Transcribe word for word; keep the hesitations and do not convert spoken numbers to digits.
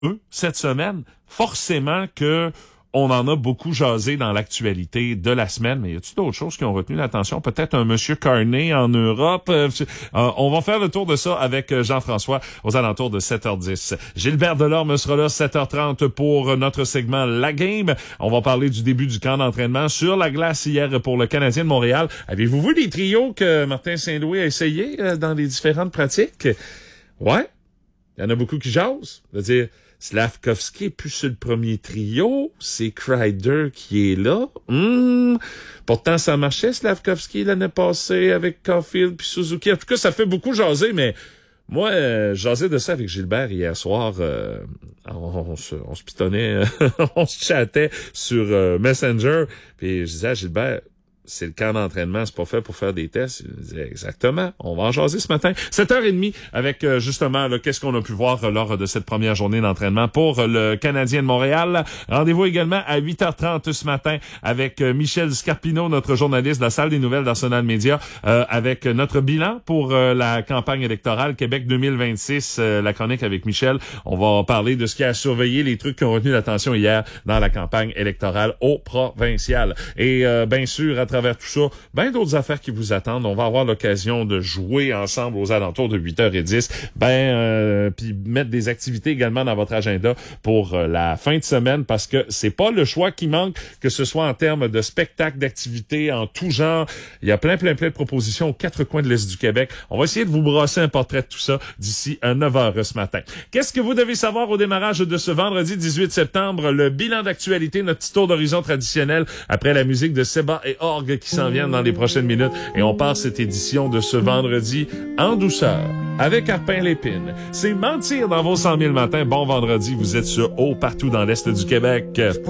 eux, cette semaine, forcément que on en a beaucoup jasé dans l'actualité de la semaine, mais y a-t-il d'autres choses qui ont retenu l'attention? Peut-être un monsieur Carney en Europe? Euh, euh, on va faire le tour de ça avec Jean-François aux alentours de sept heures dix. Gilbert Delorme sera là sept heures trente pour notre segment La Game. On va parler du début du camp d'entraînement sur la glace hier pour le Canadien de Montréal. Avez-vous vu les trios que Martin Saint-Louis a essayé euh, dans les différentes pratiques? Ouais. Il y en a beaucoup qui jasent. C'est-à-dire, Slafkovský est plus sur le premier trio. C'est Kreider qui est là. Hum. Pourtant, ça marchait, Slafkovský, l'année passée, avec Caulfield puis Suzuki. En tout cas, ça fait beaucoup jaser, mais moi, euh, jasais de ça avec Gilbert hier soir. Euh, on, on, se, on se pitonnait, on se chattait sur euh, Messenger. Puis je disais à Gilbert, c'est le camp d'entraînement, c'est pas fait pour faire des tests. Il disait exactement. On va en jaser ce matin. sept heures trente avec euh, justement là, qu'est-ce qu'on a pu voir euh, lors de cette première journée d'entraînement pour euh, le Canadien de Montréal. Rendez-vous également à huit heures trente ce matin avec euh, Michel Scarpino, notre journaliste de la salle des nouvelles d'Arsenal Média, euh, avec notre bilan pour euh, la campagne électorale Québec deux mille vingt-six. Euh, la chronique avec Michel. On va parler de ce qui a surveillé, les trucs qui ont retenu l'attention hier dans la campagne électorale au provincial. Et euh, bien sûr, à travers tout ça, ben d'autres affaires qui vous attendent. On va avoir l'occasion de jouer ensemble aux alentours de huit heures dix. Ben, euh, puis mettre des activités également dans votre agenda pour euh, la fin de semaine parce que c'est pas le choix qui manque, que ce soit en termes de spectacles, d'activités en tout genre. Il y a plein, plein, plein de propositions aux quatre coins de l'Est du Québec. On va essayer de vous brosser un portrait de tout ça d'ici à neuf heures ce matin. Qu'est-ce que vous devez savoir au démarrage de ce vendredi dix-huit septembre? Le bilan d'actualité, notre petit tour d'horizon traditionnel après la musique de Seba et Orgue qui s'en viennent dans les prochaines minutes. Et on part cette édition de ce vendredi en douceur avec Arpin Lépine. C'est Mentir dans vos cent mille matins. Bon vendredi, vous êtes sur Haut partout dans l'Est du Québec.